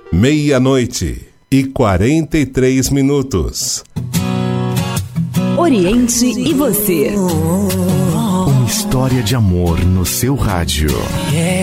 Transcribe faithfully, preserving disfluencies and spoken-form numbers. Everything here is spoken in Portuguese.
Meia-noite e quarenta e três minutos. Oriente e você. Uma história de amor no seu rádio.